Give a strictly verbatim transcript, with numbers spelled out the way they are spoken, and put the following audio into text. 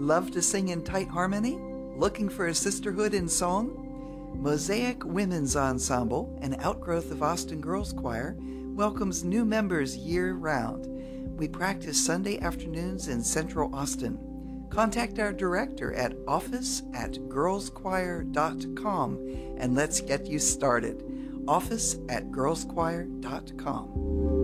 Love to sing in tight harmony? Looking for a sisterhood in song? Mosaic Women's Ensemble, an outgrowth of Austin Girls Choir, welcomes new members year-round. We practice Sunday afternoons in Central Austin. Contact our director at office at girls choir dot com and let's get you started. office at girls choir dot com.